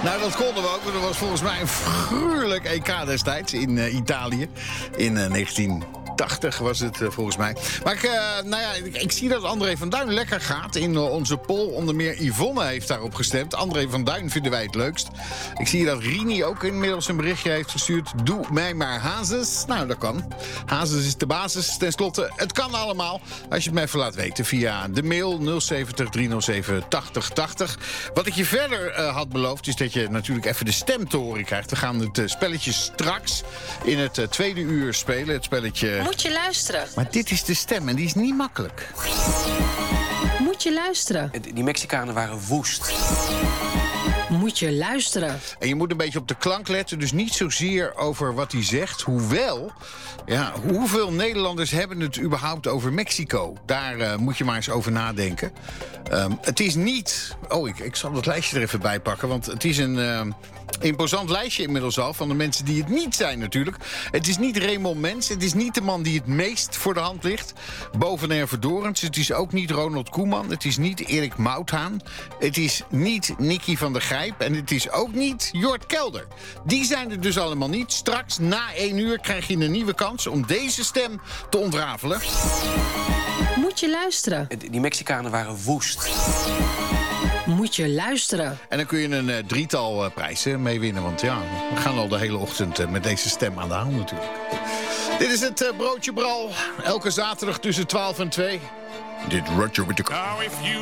Nou, dat konden we ook. Dat was volgens mij een gruwelijk EK destijds in Italië. In 1980 was het volgens mij. Maar ik zie dat André van Duin lekker gaat in onze poll. Onder meer Yvonne heeft daarop gestemd. André van Duin vinden wij het leukst. Ik zie dat Rini ook inmiddels een berichtje heeft gestuurd. Doe mij maar Hazes. Nou, dat kan. Hazes is de basis. Ten slotte, het kan allemaal. Als je het mij even laat weten via de mail 070 307 8080. Wat ik je verder had beloofd is dat je natuurlijk even de stem te horen krijgt. We gaan het spelletje straks in het tweede uur spelen. Het spelletje... Moet je luisteren. Maar dit is de stem en die is niet makkelijk. Moet je luisteren. Die Mexicanen waren woest. Moet je luisteren. En je moet een beetje op de klank letten, dus niet zozeer over wat hij zegt. Hoewel, ja, hoeveel Nederlanders hebben het überhaupt over Mexico? Daar moet je maar eens over nadenken. Het is niet... Oh, ik zal dat lijstje er even bij pakken, want het is een... imposant lijstje inmiddels al van de mensen die het niet zijn natuurlijk. Het is niet Raymond Mens. Het is niet de man die het meest voor de hand ligt. Boven Erve Dorens. Het is ook niet Ronald Koeman. Het is niet Erik Mouthaan. Het is niet Nicky van der Gijp. En het is ook niet Jort Kelder. Die zijn er dus allemaal niet. Straks na 1 uur krijg je een nieuwe kans om deze stem te ontrafelen. Moet je luisteren. Die Mexicanen waren woest. Moet je luisteren. En dan kun je een drietal prijzen mee winnen. Want ja, we gaan al de hele ochtend met deze stem aan de haal natuurlijk. Dit is het Broodje Bral. Elke zaterdag tussen 12 en 2. Dit Roger with the...